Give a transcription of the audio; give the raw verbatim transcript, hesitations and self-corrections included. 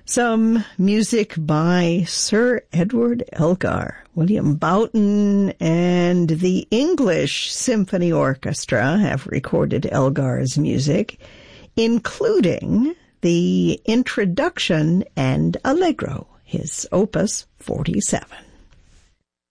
Some music by Sir Edward Elgar. William Boughton and the English Symphony Orchestra have recorded Elgar's music, including the introduction and allegro, his opus forty-seven.